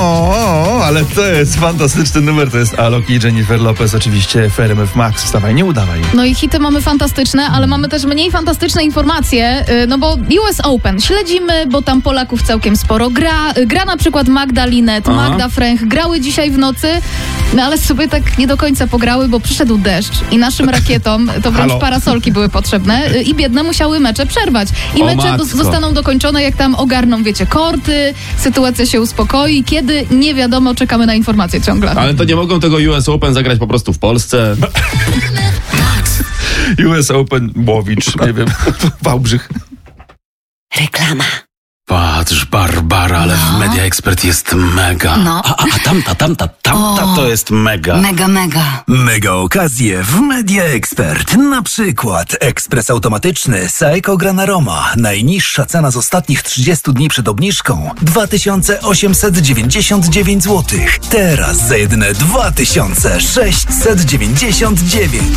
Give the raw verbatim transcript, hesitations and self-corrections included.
o, ale to jest fantastyczny numer, to jest Alok i Jennifer Lopez, oczywiście w R M F Max. Wstawaj, nie udawaj. No i hity mamy fantastyczne, ale mamy też mniej fantastyczne informacje, no bo U S Open śledzimy, bo tam Polaków całkiem sporo gra. Gra na przykład Magda Linet, Aha. Magda Fręch, grały dzisiaj w nocy, no ale sobie tak nie do końca pograły, bo przyszedł deszcz i naszym rakietom to wręcz Halo. parasolki były potrzebne i biedne musiały mecze przerwać. I O mecze do, matko. zostaną dokończone, jak tam ogarną, wiecie, korty, sytuacja się uspokoi, kiedy nie wiadomo, czekamy na informacje ciągle. Ale to nie mogą tego U S Open zagrać po prostu w Polsce. U S Open, Łowicz, nie wiem, Wałbrzych. Reklama. Patrz, Barbara, ale w Media Expert jest mega. No. A, a, a tamta, tamta, tamta O. to jest mega. Mega, mega. Mega okazje w Media Expert. Na przykład ekspres automatyczny Saeco Granaroma. Najniższa cena z ostatnich trzydziestu dni przed obniżką dwa tysiące osiemset dziewięćdziesiąt dziewięć złotych. Teraz za jedyne dwa tysiące sześćset dziewięćdziesiąt dziewięć.